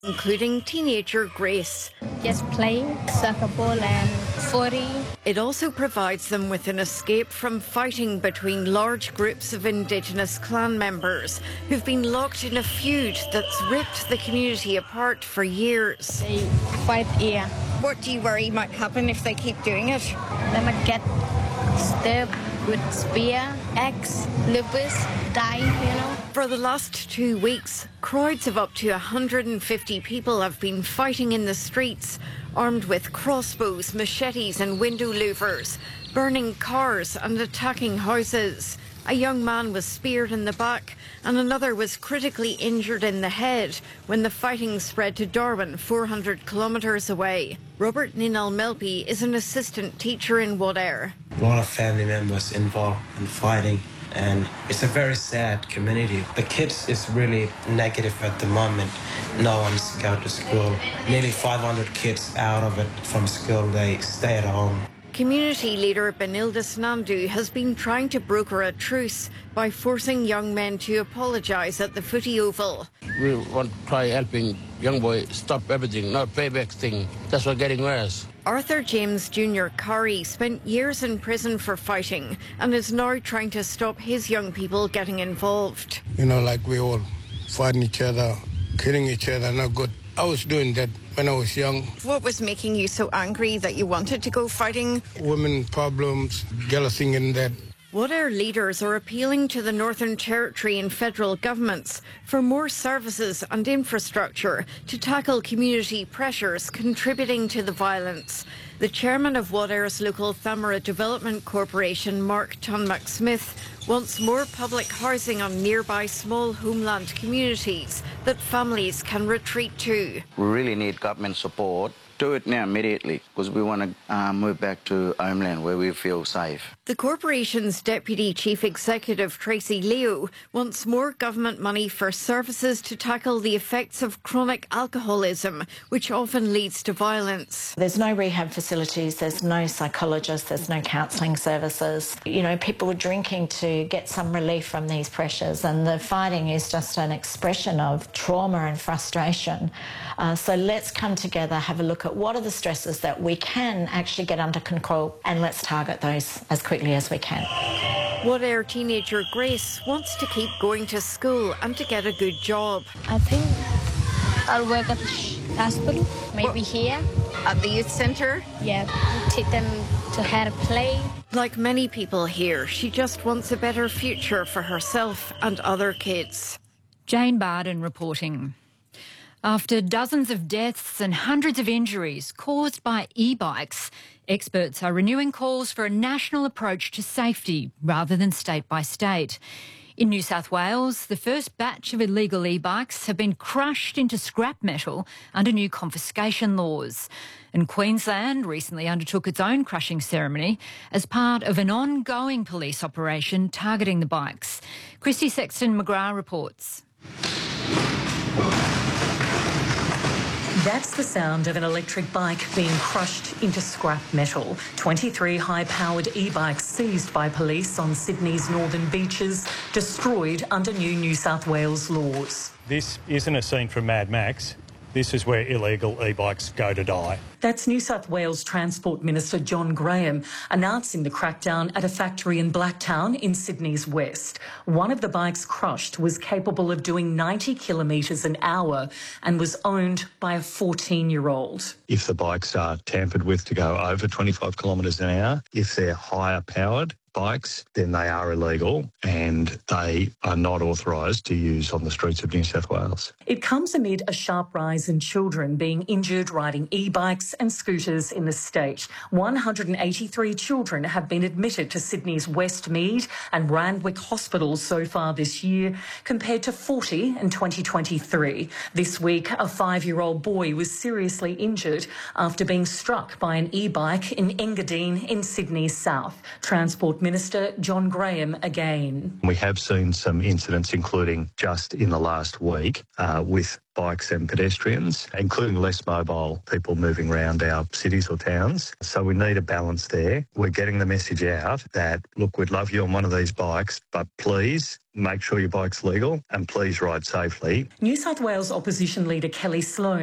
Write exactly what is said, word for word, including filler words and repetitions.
including teenager Grace. Just playing soccer ball and footy. It also provides them with an escape from fighting between large groups of Indigenous clan members who've been locked in a feud that's ripped the community apart for years. They fight here. What do you worry might happen if they keep doing it? They might get stabbed with spear, axe, lupus, die, you know. For the last two weeks, crowds of up to one hundred fifty people have been fighting in the streets, armed with crossbows, machetes and window louvers, burning cars and attacking houses. A young man was speared in the back and another was critically injured in the head when the fighting spread to Darwin, four hundred kilometres away. Robert Ninal-Melby is an assistant teacher in Wadair. A lot of family members involved in fighting, and it's a very sad community. The kids is really negative at the moment. No one's going to school. Nearly five hundred kids out of it from school, they stay at home. Community leader Benilde Nandu has been trying to broker a truce by forcing young men to apologise at the footy oval. We want to try helping young boy stop everything, not payback thing. That's what's getting worse. Arthur James Junior Curry spent years in prison for fighting and is now trying to stop his young people getting involved. You know, like we all fighting each other, killing each other, not good. I was doing that when I was young. What was making you so angry that you wanted to go fighting? Women problems, jealousy and that. Wadair leaders are appealing to the Northern Territory and federal governments for more services and infrastructure to tackle community pressures contributing to the violence. The chairman of Wadair's local Thamara Development Corporation, Mark Tunmack-Smith, wants more public housing on nearby small homeland communities that families can retreat to. We really need government support. Do it now immediately because we want to uh, move back to homeland where we feel safe. The corporation's Deputy Chief Executive Tracy Leo wants more government money for services to tackle the effects of chronic alcoholism, which often leads to violence. There's no rehab facilities, there's no psychologists, there's no counselling services. You know, people are drinking to get some relief from these pressures, and the fighting is just an expression of trauma and frustration. Uh, so let's come together, have a look at what are the stresses that we can actually get under control, and let's target those as quickly as we can. Wadair teenager Grace wants to keep going to school and to get a good job. I think I'll work at the hospital, maybe what? Here. At the youth centre? Yeah, teach them to how to play. Like many people here, she just wants a better future for herself and other kids. Jane Barden reporting. After dozens of deaths and hundreds of injuries caused by e-bikes, experts are renewing calls for a national approach to safety rather than state by state. In New South Wales, the first batch of illegal e-bikes have been crushed into scrap metal under new confiscation laws. And Queensland recently undertook its own crushing ceremony as part of an ongoing police operation targeting the bikes. Christy Sexton-McGrath reports. That's the sound of an electric bike being crushed into scrap metal. twenty-three high-powered e-bikes seized by police on Sydney's northern beaches, destroyed under new New South Wales laws. This isn't a scene from Mad Max. This is where illegal e-bikes go to die. That's New South Wales Transport Minister John Graham announcing the crackdown at a factory in Blacktown in Sydney's west. One of the bikes crushed was capable of doing ninety kilometres an hour and was owned by a fourteen-year-old. If the bikes are tampered with to go over twenty-five kilometres an hour, if they're higher powered bikes, then they are illegal and they are not authorised to use on the streets of New South Wales. It comes amid a sharp rise in children being injured riding e-bikes and scooters in the state. one hundred eighty-three children have been admitted to Sydney's Westmead and Randwick hospitals so far this year, compared to forty in twenty twenty-three. This week, a five-year-old boy was seriously injured after being struck by an e-bike in Engadine in Sydney's south. Transport Transport Minister John Graham again. We have seen some incidents, including just in the last week, uh, with bikes and pedestrians, including less mobile people moving around our cities or towns. So we need a balance there. We're getting the message out that, look, we'd love you on one of these bikes, but please make sure your bike's legal and please ride safely. New South Wales Opposition Leader Kelly Sloan